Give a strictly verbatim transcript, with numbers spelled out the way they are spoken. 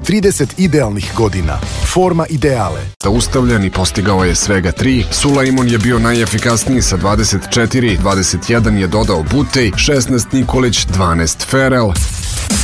trideset idealnih godina. Forma ideale. Zaustavljen i postigao je svega tri. Sulejmon je bio najefikasniji sa dvadeset četiri, dvadeset jedan je dodao Butej, šesnaest Nikolić, dvanaest Ferel.